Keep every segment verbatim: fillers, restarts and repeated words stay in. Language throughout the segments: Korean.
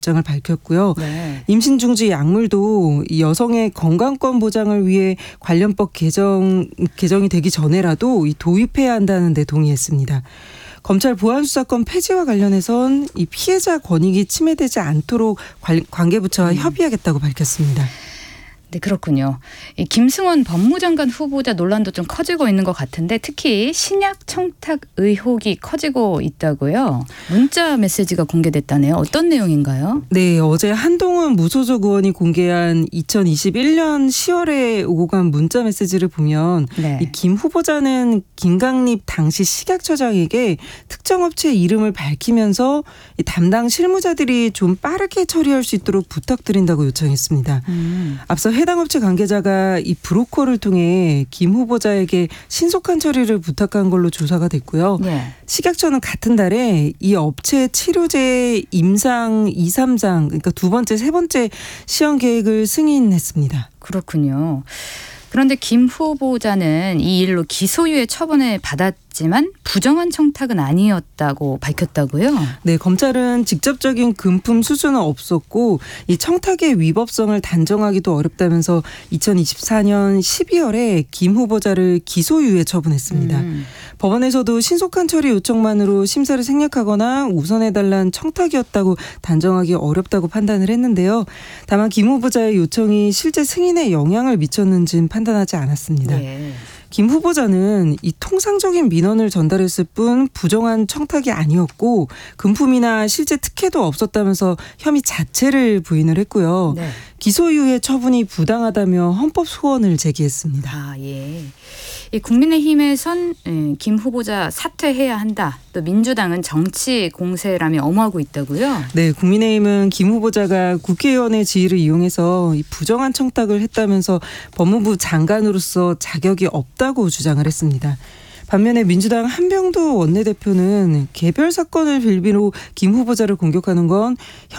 입장을 밝혔고요. 네. 임신 중지 약물도 이 여성의 건강권 보장을 위해 관련법 개정, 개정이 되기 전에라도 이 도입해야 한다는 데 동의했습니다. 검찰 보안수사권 폐지와 관련해선 이 피해자 권익이 침해되지 않도록 관계부처와 음. 협의하겠다고 밝혔습니다. 네, 그렇군요. 이 김승원 법무장관 후보자 논란도 좀 커지고 있는 것 같은데 특히 신약 청탁 의혹이 커지고 있다고요. 문자 메시지가 공개됐다네요. 어떤 내용인가요? 네, 어제 한동훈 무소속 의원이 공개한 이천이십일 년 시월에 오고 간 문자 메시지를 보면 네. 이 김 후보자는 김강립 당시 식약처장에게 특정 업체 이름을 밝히면서 이 담당 실무자들이 좀 빠르게 처리할 수 있도록 부탁드린다고 요청했습니다. 음. 앞서 해당 업체 관계자가 이 브로커를 통해 김 후보자에게 신속한 처리를 부탁한 걸로 조사가 됐고요. 네. 식약처는 같은 달에 이 업체 치료제 임상 이, 삼 상 그러니까 두 번째, 세 번째 시험 계획을 승인했습니다. 그렇군요. 그런데 김 후보자는 이 일로 기소유예 처분을 받았지만 부정한 청탁은 아니었다고 밝혔다고요? 네, 검찰은 직접적인 금품 수수는 없었고 이 청탁의 위법성을 단정하기도 어렵다면서 이천이십사 년 십이월에 김 후보자를 기소유예 처분했습니다. 음. 법원에서도 신속한 처리 요청만으로 심사를 생략하거나 우선해달라는 청탁이었다고 단정하기 어렵다고 판단을 했는데요. 다만 김 후보자의 요청이 실제 승인에 영향을 미쳤는지는 판단하지 않았습니다. 네. 김 후보자는 이 통상적인 민원을 전달했을 뿐 부정한 청탁이 아니었고 금품이나 실제 특혜도 없었다면서 혐의 자체를 부인을 했고요. 네. 기소유예 처분이 부당하다며 헌법 소원을 제기했습니다. 아, 예. 이 국민의힘에선 김 후보자 사퇴해야 한다. 또 민주당은 정치 공세라며 엄호하고 있다고요? 네, 국민의힘은 김 후보자가 국회의원의 지위를 이용해서 이 부정한 청탁을 했다면서 법무부 장관으로서 자격이 없다고 주장을 했습니다. 반면에 민주당 한병도 원내대표는 개별 사건을 빌미로 김 후보자를 공격하는 건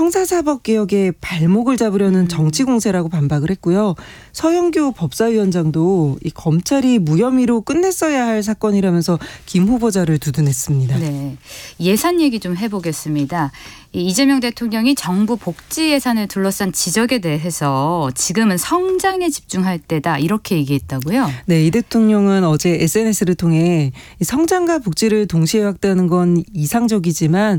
형사사법개혁의 발목을 잡으려는 정치 공세라고 반박을 했고요. 서영교 법사위원장도 이 검찰이 무혐의로 끝냈어야 할 사건이라면서 김 후보자를 두둔했습니다. 네, 예산 얘기 좀 해보겠습니다. 이재명 대통령이 정부 복지 예산을 둘러싼 지적에 대해서 지금은 성장에 집중할 때다 이렇게 얘기했다고요? 네, 이 대통령은 어제 에스엔에스를 통해 성장과 복지를 동시에 확대하는 건 이상적이지만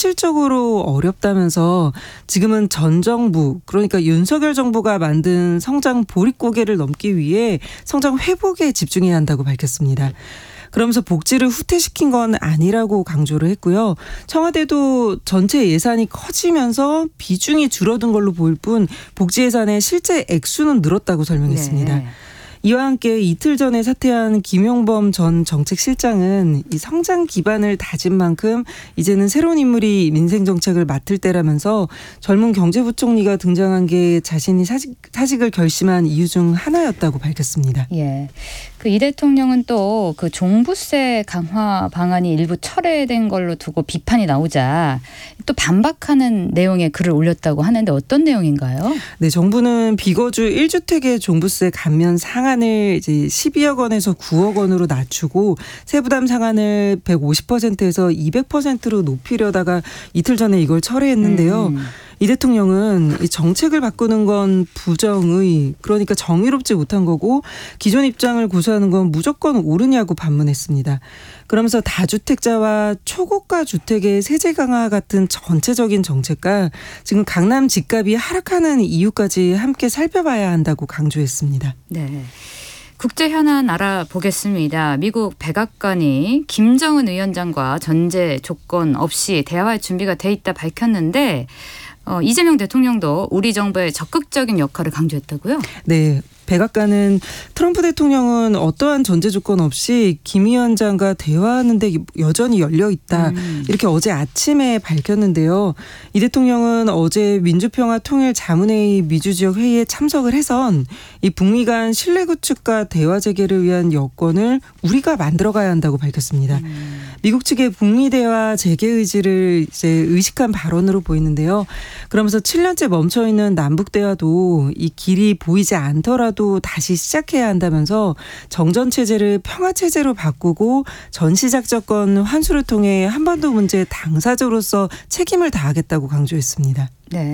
현실적으로 어렵다면서 지금은 전 정부 그러니까 윤석열 정부가 만든 성장 보릿고개를 넘기 위해 성장 회복에 집중해야 한다고 밝혔습니다. 그러면서 복지를 후퇴시킨 건 아니라고 강조를 했고요. 청와대도 전체 예산이 커지면서 비중이 줄어든 걸로 보일 뿐 복지 예산의 실제 액수는 늘었다고 설명했습니다. 네. 이와 함께 이틀 전에 사퇴한 김용범 전 정책실장은 이 성장 기반을 다진 만큼 이제는 새로운 인물이 민생 정책을 맡을 때라면서 젊은 경제부총리가 등장한 게 자신이 사직, 사직을 결심한 이유 중 하나였다고 밝혔습니다. 예. 그 이 대통령은 또 그 종부세 강화 방안이 일부 철회된 걸로 두고 비판이 나오자 또 반박하는 내용의 글을 올렸다고 하는데 어떤 내용인가요? 네, 정부는 비거주 일 주택의 종부세 감면 상한을 이제 십이억 원에서 구억 원으로 낮추고 세부담 상한을 백오십 퍼센트에서 이백 퍼센트로 높이려다가 이틀 전에 이걸 철회했는데요. 음. 이 대통령은 이 정책을 바꾸는 건 부정의 그러니까 정의롭지 못한 거고 기존 입장을 고수하는 건 무조건 옳으냐고 반문했습니다. 그러면서 다주택자와 초고가 주택의 세제 강화 같은 전체적인 정책과 지금 강남 집값이 하락하는 이유까지 함께 살펴봐야 한다고 강조했습니다. 네. 국제 현안 알아보겠습니다. 미국 백악관이 김정은 위원장과 전제 조건 없이 대화할 준비가 돼 있다 밝혔는데 어, 이재명 대통령도 우리 정부의 적극적인 역할을 강조했다고요? 네. 백악관은 트럼프 대통령은 어떠한 전제 조건 없이 김 위원장과 대화하는 데 여전히 열려 있다. 음. 이렇게 어제 아침에 밝혔는데요. 이 대통령은 어제 민주평화통일자문회의 미주지역 회의에 참석을 해선 이 북미 간 신뢰 구축과 대화 재개를 위한 여건을 우리가 만들어가야 한다고 밝혔습니다. 음. 미국 측의 북미 대화 재개 의지를 이제 의식한 발언으로 보이는데요. 그러면서 칠 년째 멈춰 있는 남북 대화도 이 길이 보이지 않더라도 또 다시 시작해야 한다면서 정전 체제를 평화 체제로 바꾸고 전시작전권 환수를 통해 한반도 문제 당사자로서 책임을 다하겠다고 강조했습니다. 네.